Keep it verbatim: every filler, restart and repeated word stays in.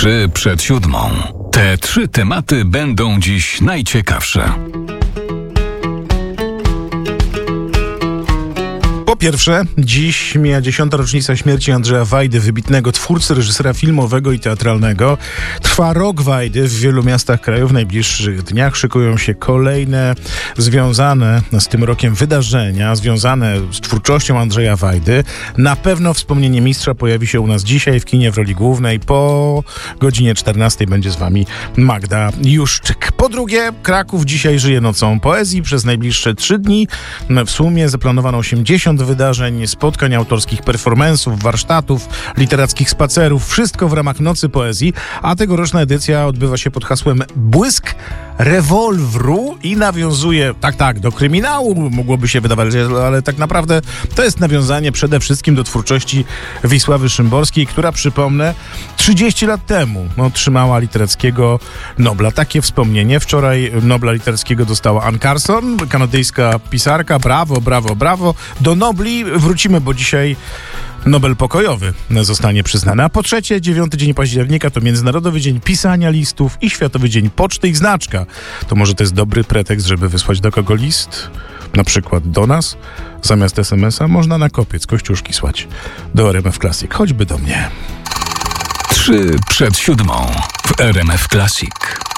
Trzy przed siódmą. Te trzy tematy będą dziś najciekawsze. Po pierwsze, dziś mija dziesiąta rocznica śmierci Andrzeja Wajdy, wybitnego twórcy, reżysera filmowego i teatralnego. Trwa rok Wajdy w wielu miastach kraju. W najbliższych dniach szykują się kolejne związane z tym rokiem wydarzenia, związane z twórczością Andrzeja Wajdy. Na pewno wspomnienie mistrza pojawi się u nas dzisiaj w kinie w roli głównej. Po godzinie czternastej będzie z wami Magda Juszczyk. Po drugie, Kraków dzisiaj żyje nocą poezji. Przez najbliższe trzy dni w sumie zaplanowano osiemdziesiąt wydarzeń, spotkań autorskich, performansów, warsztatów, literackich spacerów. Wszystko w ramach Nocy Poezji, a tegoroczna edycja odbywa się pod hasłem Błysk rewolwru i nawiązuje, tak, tak, do kryminału, mogłoby się wydawać, ale tak naprawdę to jest nawiązanie przede wszystkim do twórczości Wisławy Szymborskiej, która, przypomnę, trzydzieści lat temu otrzymała literackiego Nobla. Takie wspomnienie. Wczoraj Nobla literackiego dostała Anne Carson, kanadyjska pisarka. Brawo, brawo, brawo. Do Nobli wrócimy, bo dzisiaj Nobel pokojowy zostanie przyznany. A po trzecie, dziewiąty dzień października to Międzynarodowy Dzień Pisania Listów i Światowy Dzień Poczty i Znaczka. To może to jest dobry pretekst, żeby wysłać do kogo list? Na przykład do nas? Zamiast es em es a można na kopiec kościuszki słać do R M F Classic. Choćby do mnie. Trzy przed siódmą w R M F Classic.